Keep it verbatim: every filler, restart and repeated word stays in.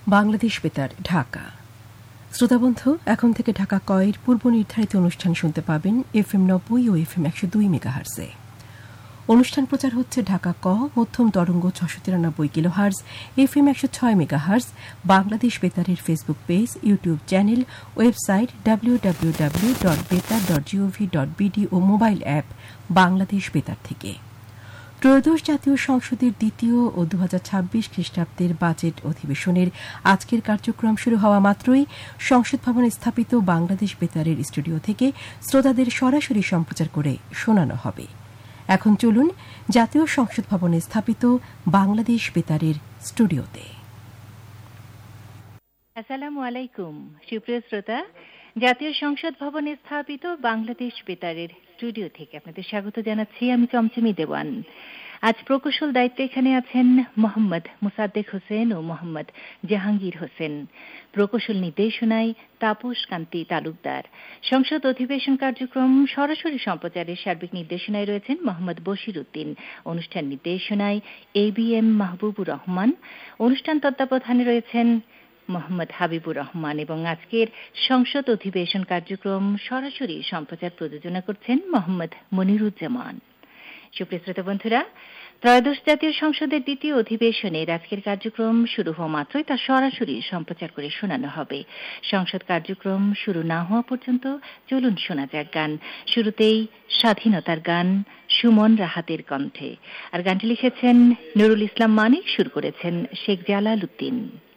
বাংলাদেশ বেতার ঢাকা। শ্রোতাবন্ধু, এখন থেকে ঢাকা কয়ের পূর্ব নির্ধারিত অনুষ্ঠান শুনতে পাবেন এফএম নব্বই ও এফএম একশো দুই মেগাহার্জে। অনুষ্ঠান প্রচার হচ্ছে ঢাকা ক মধ্যম তরঙ্গ ছশো তিরানব্বই কিলোহার্জ, এফএম একশো ছয় megahertz, Bangladesh বেতারের Facebook page, YouTube channel, website W W W dot বেতার ডট জিওভি ডট বিডি ও মোবাইল অ্যাপ বাংলাদেশ বেতার থেকে। ত্রয়োদশ জাতীয় সংসদের দ্বিতীয় ও দু হাজার ছাব্বিশ খ্রিস্টাব্দের বাজেট অধিবেশনের আজকের কার্যক্রম শুরু হওয়া মাত্রই সংসদ ভবনে স্থাপিত বাংলাদেশ বেতারের স্টুডিও থেকে শ্রোতাদের সরাসরি সম্প্রচার করে শোনানো হবে। এখন চলুন জাতীয় সংসদ ভবনে স্থাপিত বাংলাদেশ বেতারের স্টুডিওতে। আসসালামু আলাইকুম সুপ্রিয় শ্রোতা, জাতীয় সংসদ ভবনে স্থাপিত বাংলাদেশ বেতারের স্টুডিও থেকে আপনাদের স্বাগত জানাচ্ছি আমি চমচমি দেওয়ান। আজ প্রকৌশল দায়িত্বে এখানে আছেন মোহাম্মদ মুসাদ্দেক হোসেন ও মোহাম্মদ জাহাঙ্গীর হোসেন। প্রকৌশল নির্দেশনায় তাপস কান্তি তালুকদার। সংসদ অধিবেশন কার্যক্রম সরাসরি সম্প্রচারের সার্বিক নির্দেশনায় রয়েছেন মোহাম্মদ বশির উদ্দিন। অনুষ্ঠান নির্দেশনায় A B M Mahbubur Rahman. অনুষ্ঠান তত্ত্বাবধানে রয়েছেন মোহাম্মদ হাবিবুর রহমান এবং আজকের সংসদ অধিবেশন কার্যক্রম সরাসরি সম্প্রচার প্রযোজনা করছেন মোহাম্মদ মনিরুজ্জামান। সুপ্রিয় শ্রোতা বন্ধুরা, ত্রয়োদশ জাতীয় সংসদের দ্বিতীয় অধিবেশনের আজকের কার্যক্রম শুরু হওয়া মাত্রই তা সরাসরি সম্প্রচার করে শোনানো হবে। সংসদ কার্যক্রম শুরু না হওয়া পর্যন্ত চলুন শোনা যাক গান। শুরুতেই স্বাধীনতার গান সুমন রাহাতের কণ্ঠে, আর গানটি লিখেছেন নুরুল ইসলাম মানিক, সুর করেছেন শেখ জালাল উদ্দিন।